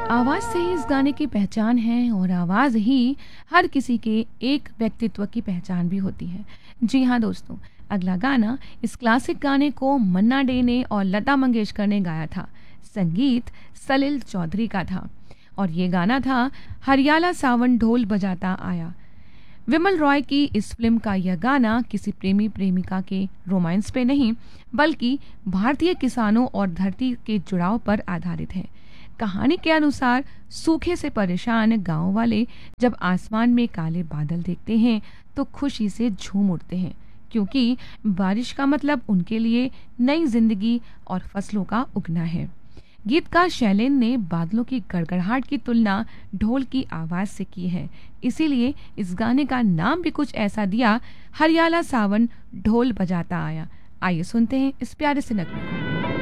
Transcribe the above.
आवाज़ से ही इस गाने की पहचान है और आवाज़ ही हर किसी के एक व्यक्तित्व की पहचान भी होती है। जी हाँ दोस्तों, अगला गाना, इस क्लासिक गाने को मन्ना डे ने और लता मंगेशकर ने गाया था। संगीत सलिल चौधरी का था और ये गाना था हरियाला सावन ढोल बजाता आया। विमल रॉय की इस फिल्म का यह गाना किसी प्रेमी प्रेमिका के रोमांस पे नहीं, बल्कि भारतीय किसानों और धरती के जुड़ाव पर आधारित है। कहानी के अनुसार सूखे से परेशान गांव वाले जब आसमान में काले बादल देखते हैं तो खुशी से झूम उठते हैं, क्योंकि बारिश का मतलब उनके लिए नई जिंदगी और फसलों का उगना है। गीतकार शैलेंद्र ने बादलों की गड़गड़ाहट की तुलना ढोल की आवाज से की है, इसीलिए इस गाने का नाम भी कुछ ऐसा दिया, हरियाला सावन ढोल बजाता आया। आइए सुनते हैं इस प्यारे से नगमे को।